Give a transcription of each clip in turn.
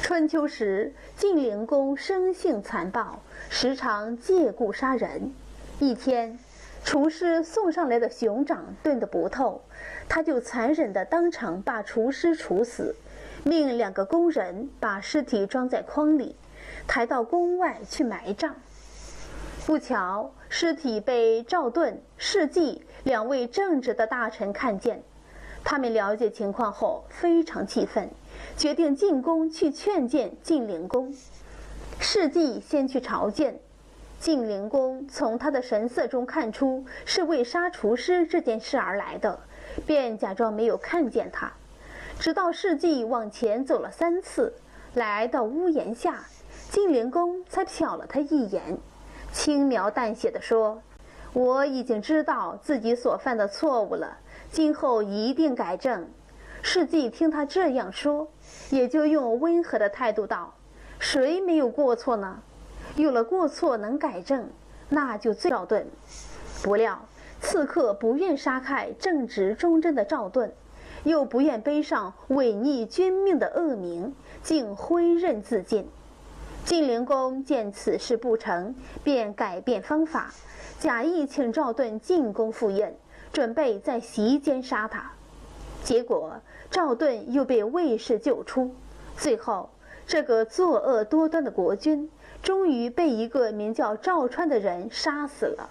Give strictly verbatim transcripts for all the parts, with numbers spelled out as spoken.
春秋时，晋灵公生性残暴，时常借故杀人。一天，厨师送上来的熊掌炖得不透，他就残忍地当场把厨师处死，命两个工人把尸体装在筐里，抬到宫外去埋葬。不巧，尸体被赵盾、士稷两位正直的大臣看见，他们了解情况后非常气愤，决定进宫去劝谏晋灵公。士稷先去朝见，晋灵公从他的神色中看出是为杀厨师这件事而来的，便假装没有看见他，直到士稷往前走了三次，来到屋檐下，晋灵公才瞟了他一眼，轻描淡写地说：“我已经知道自己所犯的错误了，今后一定改正。”士稷听他这样说，也就用温和的态度道：“谁没有过错呢？有了过错能改正，那就最赵盾。”不料刺客不愿杀害正直忠贞的赵盾，又不愿背上违逆君命的恶名，竟挥刃自尽。晋灵公见此事不成，便改变方法，假意请赵盾进宫赴宴，准备在席间杀他。结果赵盾又被卫士救出，最后这个作恶多端的国君终于被一个名叫赵川的人杀死了。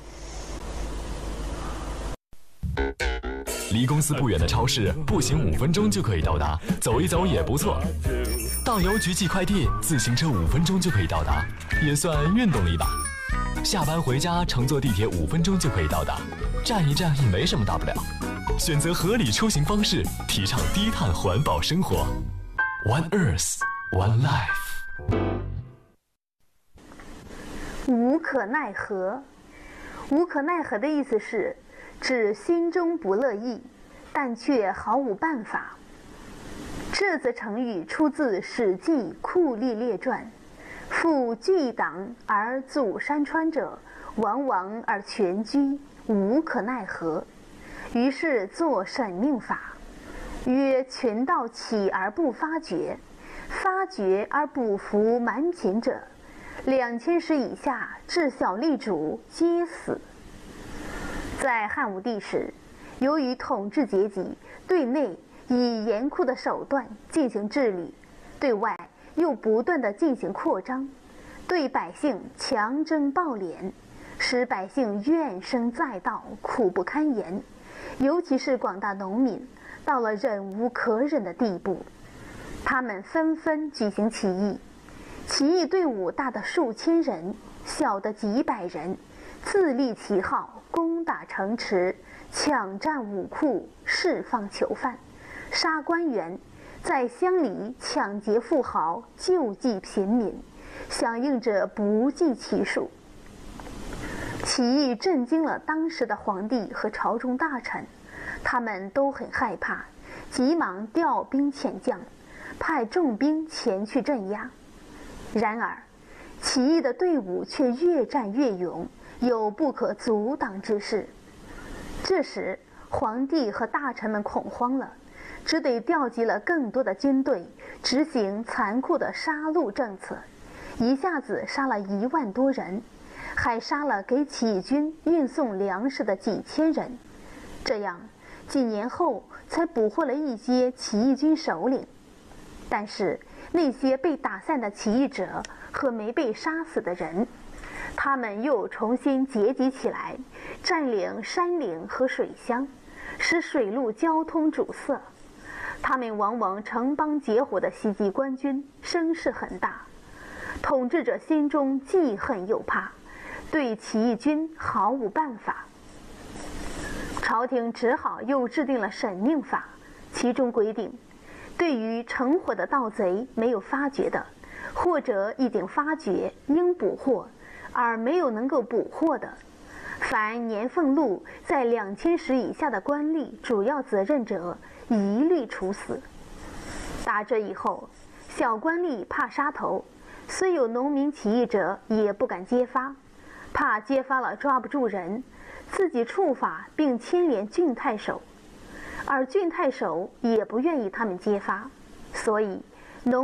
离公司不远的超市，步行五分钟就可以到达，走一走也不错。到邮局寄快递，自行车五分钟就可以到达，也算运动了一把。下班回家乘坐地铁五分钟就可以到达，站一站也没什么大不了。选择合理出行方式，提倡低碳环保生活。One Earth, One Life。 无可奈何，无可奈何的意思是指心中不乐意，但却毫无办法。这则成语出自《史记·酷吏列传》：“负巨党而阻山川者，亡亡而全居，无可奈何。”于是作审命法，曰：群盗起而不发觉，发觉而不服蛮秦者，两千石以下至小吏主皆死。在汉武帝时，由于统治阶级对内以严酷的手段进行治理，对外又不断地进行扩张，对百姓强征暴敛，使百姓怨声载道，苦不堪言。尤其是广大农民到了忍无可忍的地步，他们纷纷举行起义。起义队伍大的数千人，小的几百人，自立旗号，攻打城池，抢占武库，释放囚犯，杀官员，在乡里抢劫富豪，救济贫民，响应者不计其数。起义震惊了当时的皇帝和朝中大臣，他们都很害怕，急忙调兵遣将，派重兵前去镇压。然而起义的队伍却越战越勇，有不可阻挡之势。这时皇帝和大臣们恐慌了，只得调集了更多的军队，执行残酷的杀戮政策，一下子杀了一万多人，还杀了给起义军运送粮食的几千人。这样几年后才捕获了一些起义军首领。但是那些被打散的起义者和没被杀死的人，他们又重新结集起来，占领山岭和水乡，使水陆交通阻塞。他们往往成帮结伙地袭击官军，声势很大。统治者心中既恨又怕，对起义军毫无办法。朝廷只好又制定了审命法，其中规定，对于成伙的盗贼没有发觉的，或者已经发觉应捕获而没有能够捕获的，凡年俸禄在两千石以下的官吏主要责任者，一律处死。打这以后，小官吏怕杀头，虽有农民起义者也不敢揭发，怕揭发了抓不住人，自己处罚并牵连郡太守，而郡太守也不愿意他们揭发，所以